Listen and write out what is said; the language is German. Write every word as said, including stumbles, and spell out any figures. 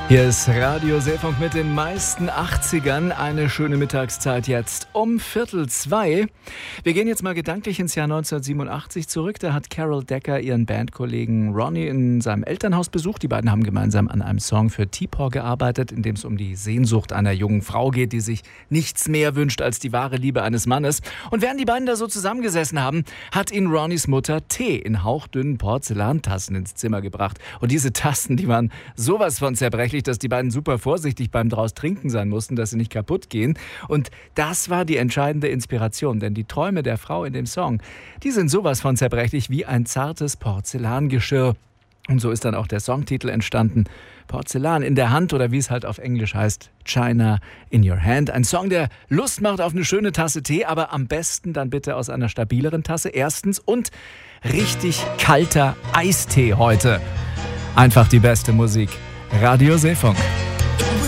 Hier ist Radio Seefunk mit den meisten achtzigern. Eine schöne Mittagszeit jetzt um Viertel zwei. Wir gehen jetzt mal gedanklich ins Jahr neunzehnhundertsiebenundachtzig zurück. Da hat Carol Decker ihren Bandkollegen Ronnie in seinem Elternhaus besucht. Die beiden haben gemeinsam an einem Song für T-Paw gearbeitet, in dem es um die Sehnsucht einer jungen Frau geht, die sich nichts mehr wünscht als die wahre Liebe eines Mannes. Und während die beiden da so zusammengesessen haben, hat ihnen Ronnies Mutter Tee in hauchdünnen Porzellantassen ins Zimmer gebracht. Und diese Tassen, die waren sowas von zerbrechlich, dass die beiden super vorsichtig beim draus trinken sein mussten, dass sie nicht kaputt gehen. Und das war die entscheidende Inspiration, denn die Träume der Frau in dem Song, die sind sowas von zerbrechlich wie ein zartes Porzellangeschirr. Und so ist dann auch der Songtitel entstanden. Porzellan in der Hand oder wie es halt auf Englisch heißt, China in your hand. Ein Song, der Lust macht auf eine schöne Tasse Tee, aber am besten dann bitte aus einer stabileren Tasse. Erstens und richtig kalter Eistee heute. Einfach die beste Musik. Radio Seefunk.